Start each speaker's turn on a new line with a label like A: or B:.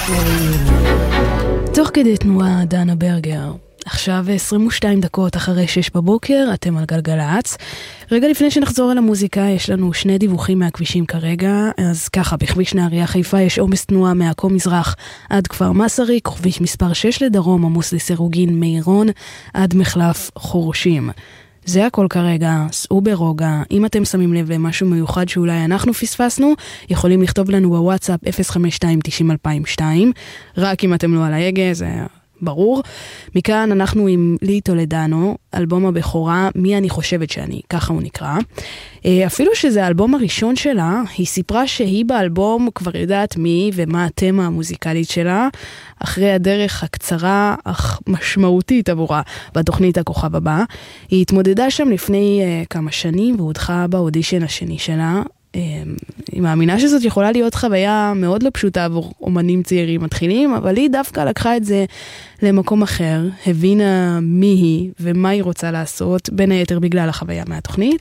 A: תוך כדי תנועה דנה ברגר. עכשיו 22 דקות אחרי 6 בבוקר, אתם על גלגלץ. רגע לפני שנחזור על המוזיקה, יש לנו 2 דיווחים מהכבישים כרגע. אז ככה, בכביש נהריה חיפה יש עומס תנועה מעכו מזרח עד כפר מסריק, כביש מספר 6 לדרום עמוס לסירוגין מירון עד מחלף חורשים. זה הכל כרגע, סעו ברוגע. אם אתם שמים לב למשהו מיוחד שאולי אנחנו פספסנו, יכולים לכתוב לנו בוואטסאפ 052-90-2002, רק אם אתם לא על ההגה, זה ברור. מכאן אנחנו עם לי טולדנו, אלבום הבכורה, מי אני חושבת שאני, ככה הוא נקרא. אפילו שזה האלבום הראשון שלה, היא סיפרה שהיא באלבום כבר יודעת מי ומה התמה המוזיקלית שלה, אחרי הדרך הקצרה אך משמעותית עבורה בתוכנית הכוכב הבא. היא התמודדה שם לפני כמה שנים והודחה באודישן השני שלה. היא מאמינה שזאת יכולה להיות חוויה מאוד לא פשוטה עבור אומנים צעירים מתחילים, אבל היא דווקא לקחה את זה למקום אחר, הבינה מי היא ומה היא רוצה לעשות, בין היתר בגלל החוויה מהתוכנית.